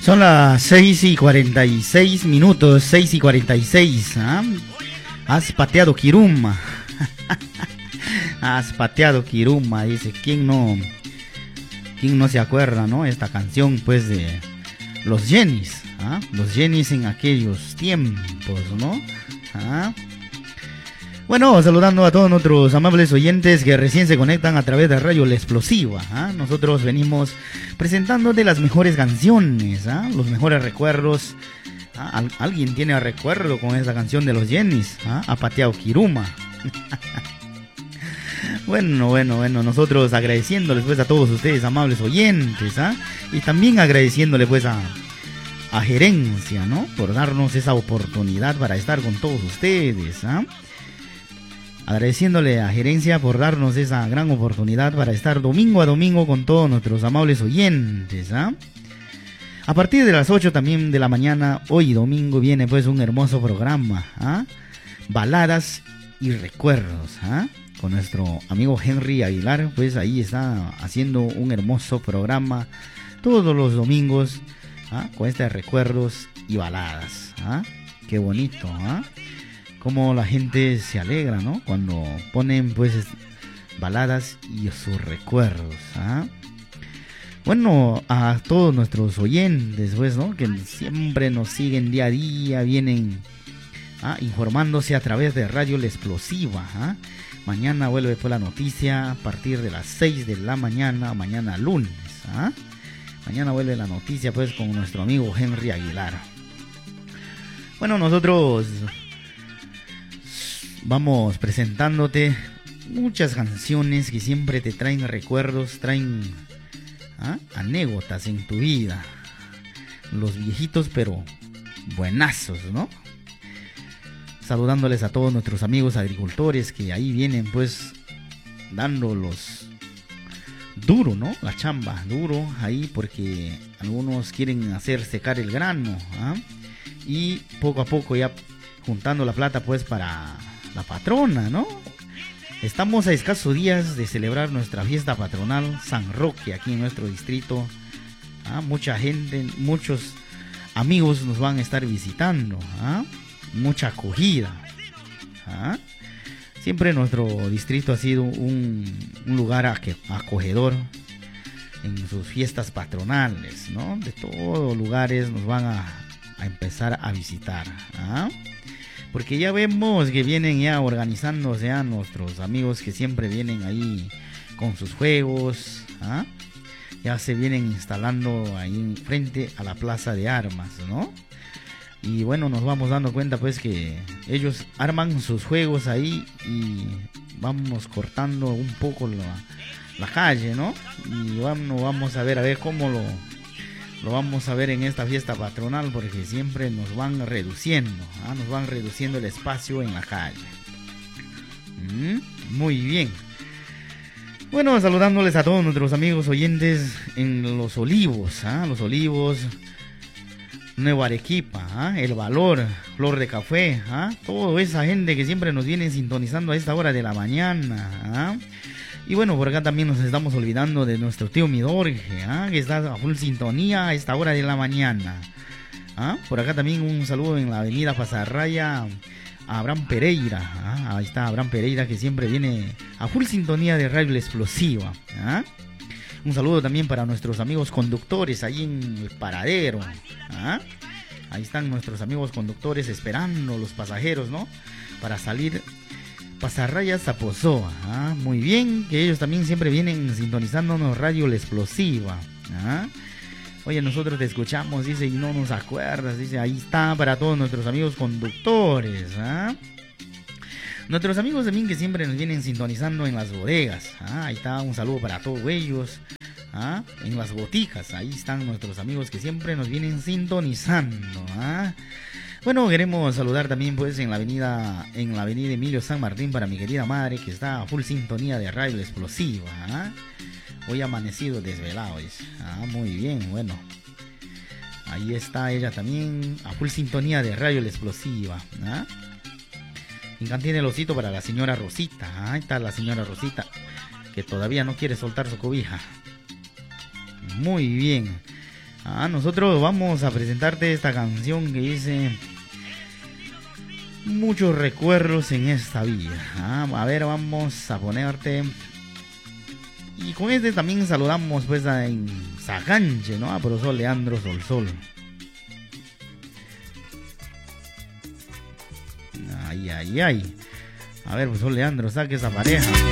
Son las 6:46, 6:46. ¿Ah? Has pateado Quiruma. Has pateado Quiruma, dice. ¿Quién no se acuerda, no? Esta canción, pues, de los Jennys. ¿Ah? Los Jennys en aquellos tiempos, ¿no? ¿Ah? Bueno, saludando a todos nuestros amables oyentes que recién se conectan a través de Radio La Explosiva. ¿Ah? Nosotros venimos presentándote las mejores canciones, ¿ah? Los mejores recuerdos. ¿Ah? ¿Alguien tiene recuerdo con esa canción de los Jennys? ¿Ah? Ha pateado Quiruma. Bueno, nosotros agradeciéndoles pues a todos ustedes, amables oyentes, ¿ah? Y también agradeciéndole pues a Gerencia, ¿no? Por darnos esa oportunidad para estar con todos ustedes, ¿ah? Agradeciéndole a Gerencia por darnos esa gran oportunidad para estar domingo a domingo con todos nuestros amables oyentes, ¿ah? A partir de las 8 también de la mañana, hoy domingo, viene pues un hermoso programa, ¿ah? Baladas y recuerdos, ¿ah? Con nuestro amigo Henry Aguilar, pues ahí está haciendo un hermoso programa todos los domingos, ¿ah? Con estos recuerdos y baladas, ¿ah? Qué bonito, ¿ah? Cómo la gente se alegra, ¿no? Cuando ponen pues baladas y sus recuerdos, ¿ah? Bueno, a todos nuestros oyentes, pues, ¿no? Que siempre nos siguen día a día, vienen informándose a través de Radio La Explosiva, ¿ah? Mañana vuelve pues la noticia a partir de las 6 de la mañana, mañana lunes, ¿ah? Mañana vuelve la noticia pues con nuestro amigo Henry Aguilar. Bueno, nosotros vamos presentándote muchas canciones que siempre te traen recuerdos, traen anécdotas en tu vida. Los viejitos pero buenazos, ¿no? Saludándoles a todos nuestros amigos agricultores que ahí vienen pues dándolos duro, ¿no? La chamba, duro ahí porque algunos quieren hacer secar el grano, ¿ah? Y poco a poco ya juntando la plata pues para la patrona, ¿no? Estamos a escasos días de celebrar nuestra fiesta patronal San Roque aquí en nuestro distrito. Mucha gente, muchos amigos nos van a estar visitando, mucha acogida. Siempre nuestro distrito ha sido un lugar acogedor en sus fiestas patronales, ¿no? De todos lugares nos van a empezar a visitar, porque ya vemos que vienen ya organizándose a nuestros amigos que siempre vienen ahí con sus juegos, ya se vienen instalando ahí frente a la plaza de armas, ¿no? Y bueno, nos vamos dando cuenta pues que ellos arman sus juegos ahí y vamos cortando un poco la calle, ¿no? Y vamos a ver cómo lo vamos a ver en esta fiesta patronal, porque siempre nos van reduciendo, nos van reduciendo el espacio en la calle. Muy bien. Bueno, saludándoles a todos nuestros amigos oyentes en Los Olivos, Los Olivos, Nueva Arequipa, El Valor, Flor de Café, toda esa gente que siempre nos viene sintonizando a esta hora de la mañana, Y bueno, por acá también nos estamos olvidando de nuestro tío Midorge, que está a full sintonía a esta hora de la mañana. Por acá también un saludo en la avenida Pasarraya a Abraham Pereira. Ahí está Abraham Pereira, que siempre viene a full sintonía de Radio La Explosiva. Un saludo también para nuestros amigos conductores ahí en el paradero. Ahí están nuestros amigos conductores esperando los pasajeros, ¿no? Para salir Pasarraya Zapozoa, muy bien, que ellos también siempre vienen sintonizándonos Radio La Explosiva. Oye, nosotros te escuchamos, dice, y no nos acuerdas, dice, ahí está para todos nuestros amigos conductores. Nuestros amigos también que siempre nos vienen sintonizando en las bodegas. Ahí está, un saludo para todos ellos. En las boticas, ahí están nuestros amigos que siempre nos vienen sintonizando. Bueno, queremos saludar también pues en la avenida Emilio San Martín para mi querida madre, que está a full sintonía de Radio Explosiva. Hoy amanecido desvelado. Muy bien, bueno. Ahí está ella también a full sintonía de Radio La Explosiva. Y cantina el osito para la señora Rosita. Ahí está la señora Rosita, que todavía no quiere soltar su cobija. Muy bien. Nosotros vamos a presentarte esta canción que dice muchos recuerdos en esta vida. A ver, vamos a ponerte. Y con este también saludamos pues a Zaganche, ¿no? A profesor Leandro Solsol. Ay. A ver, profesor Leandro, saque esa pareja.